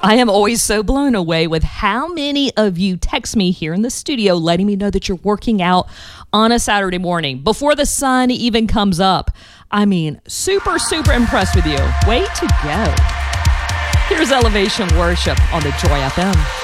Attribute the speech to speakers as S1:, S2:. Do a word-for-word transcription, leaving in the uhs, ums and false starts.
S1: I am always so blown away with how many of you text me here in the studio letting me know that you're working out on a Saturday morning before the sun even comes up. I mean, super, super impressed with you. Way to go. Here's Elevation Worship on the Joy F M.